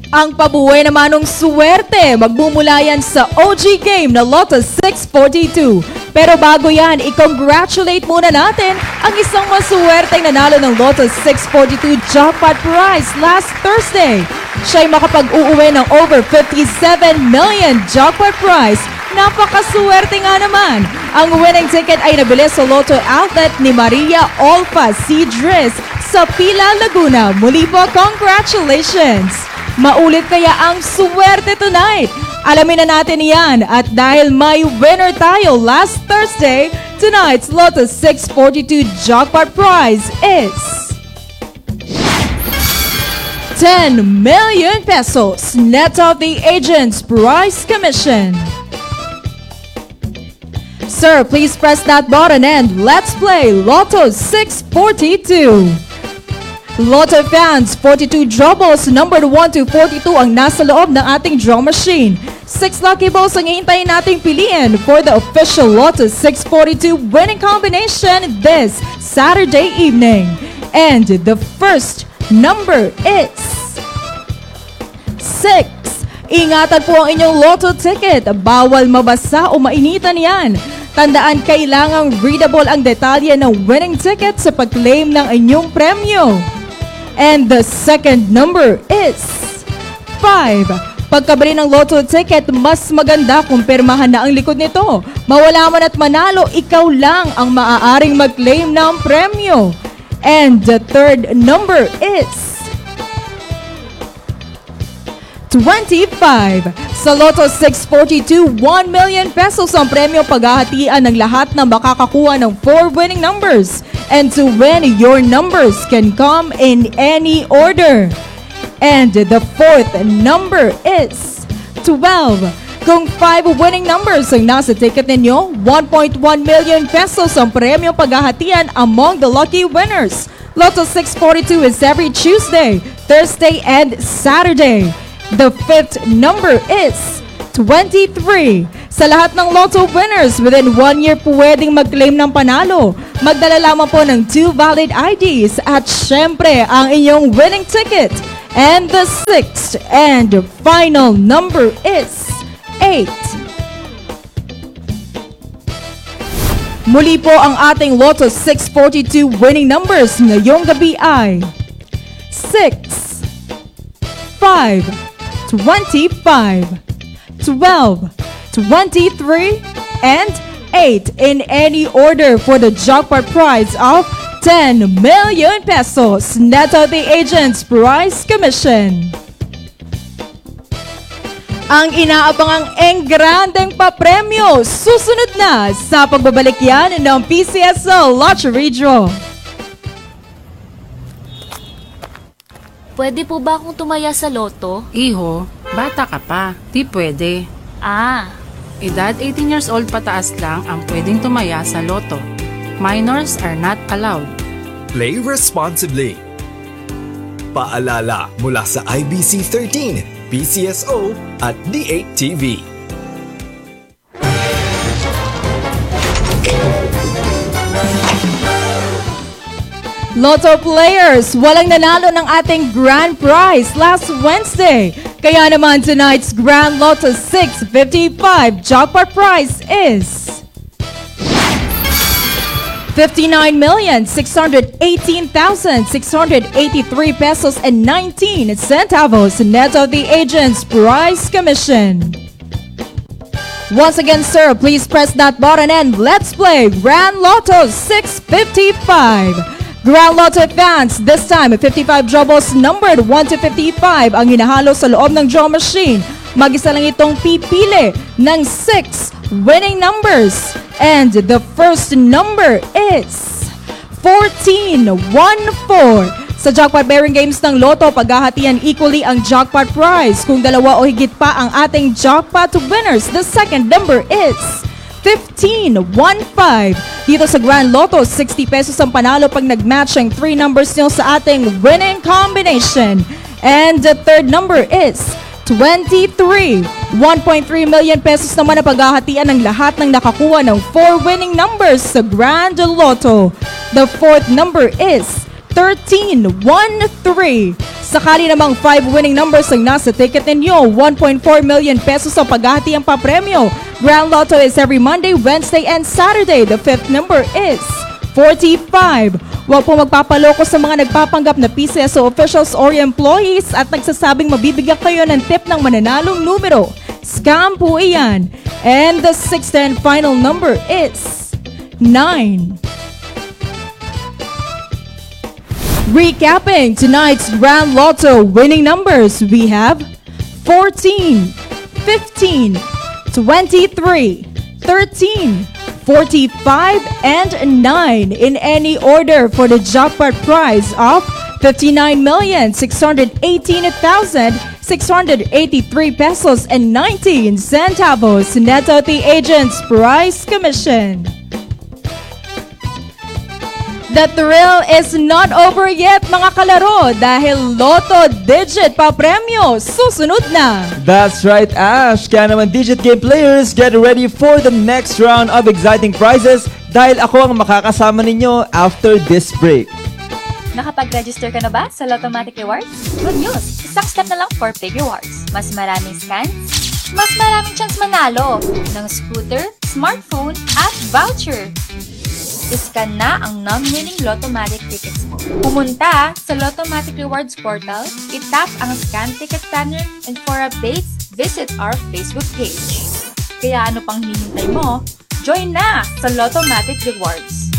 Ang pabuhay naman ng swerte, magmumula yan sa OG game na Lotto 642. Pero bago yan, i-congratulate muna natin ang isang maswerteng nanalo ng Lotto 642 jackpot prize last Thursday. Siya'y makapag-uuwi ng over 57 million jackpot prize. Napakaswerte nga naman. Ang winning ticket ay nabili sa Lotto outlet ni Maria Olfa Cedres sa Pila, Laguna. Muli po, congratulations! Maulit kaya ang swerte tonight? Alamin na natin yan. At dahil may winner tayo last Thursday, tonight's Lotto 642 jackpot prize is 10 million pesos net of the agent's prize commission. Sir, please press that button and let's play Lotto 642. Lotto fans, 42 draw balls numbered 1 to 42 ang nasa loob ng ating draw machine. 6 lucky balls ang hihintayin nating piliin for the official Lotto 642 winning combination this Saturday evening. And the first number is 6. Ingatan po ang inyong Lotto ticket. Bawal mabasa o mainitan yan. Tandaan, kailangang readable ang detalye ng winning ticket sa pag-claim ng inyong premyo. And the second number is 5. Pagkabili ng Lotto ticket, mas maganda kung pirmahan na ang likod nito. Mawala man at manalo, ikaw lang ang maaaring mag-claim ng premyo. And the third number is 25. Sa Lotto 642, 1 million pesos ang premyo paghahatian ng lahat na makakakuha ng 4 winning numbers. And to win, your numbers can come in any order. And the fourth number is 12. Kung 5 winning numbers ang nasa ticket ninyo, 1.1 million pesos ang premyo paghahatian among the lucky winners. Lotto 642 is every Tuesday, Thursday, and Saturday. The fifth number is 23. Sa lahat ng Lotto winners, within 1 year pwedeng mag-claim ng panalo. Magdala lamang po ng 2 valid IDs at syempre ang inyong winning ticket. And the sixth and final number is 8. Muli po ang ating Lotto 642 winning numbers ngayong gabi ay 6, 5, 25, 12, 23, and 8 in any order for the jackpot prize of 10 million pesos net of the agent's prize commission. Ang inaabangang engrandeng papremyo susunod na sa pagbabalik yan ng PCSO Lottery Draw. Pwede po ba akong tumaya sa loto? Iho, bata ka pa. Di pwede. Edad 18 years old pataas lang ang pwedeng tumaya sa loto. Minors are not allowed. Play responsibly. Paalala mula sa IBC 13, PCSO at D8TV. Lotto players, walang nanalo ng ating grand prize last Wednesday. Kaya naman tonight's Grand Lotto 655 jackpot prize is 59,618,683 pesos and 19 centavos net of the agent's prize commission. Once again, sir, please press that button and let's play Grand Lotto 655. Grand Lotto fans, this time 55 draw balls numbered 1 to 55 ang hinahalo sa loob ng draw machine. Mag-isa lang itong pipili ng 6 winning numbers. And the first number is 1414. Sa jackpot bearing games ng Lotto, paghahatian equally ang jackpot prize. Kung dalawa o higit pa ang ating jackpot winners, the second number is 1515. Dito sa Grand Lotto, 60 pesos ang panalo pag nag-match ang 3 numbers nyo sa ating winning combination. And the third number is 23. 1.3 million pesos naman ang paghahatian ng lahat ng nakakuha ng 4 winning numbers sa Grand Lotto. The fourth number is 1313. Sakali namang 5 winning numbers ang nasa ticket ninyo, 1.4 million pesos ang paghahati ang papremyo. Grand Lotto is every Monday, Wednesday, and Saturday. The 5th number is 45. Huwag po magpapaloko sa mga nagpapanggap na PCSO officials or employees at nagsasabing mabibigyan kayo ng tip ng mananalong numero. Scam po iyan. And the 6th and final number is 9. Recapping tonight's Grand Lotto winning numbers, we have 14, 15, 23, 13, 45, and 9 in any order for the jackpot prize of 59,618,683 pesos and 19 centavos net of the agent's prize commission. The thrill is not over yet mga kalaro dahil Lotto Digit pa premyo susunod na. That's right, Ash. Kaya naman Digit Game players, get ready for the next round of exciting prizes dahil ako ang makakasama ninyo after this break. Nakapag-register ka na ba sa Lottomatic Rewards? Good news! Isang step na lang for big rewards. Mas maraming scans, mas maraming chance manalo ng scooter, smartphone, at voucher. Iscan na ang non-winning Lottomatic tickets mo. Pumunta sa Lottomatic Rewards portal, itap ang scan ticket scanner, and for updates, visit our Facebook page. Kaya ano pang hinihintay mo? Join na sa Lottomatic Rewards!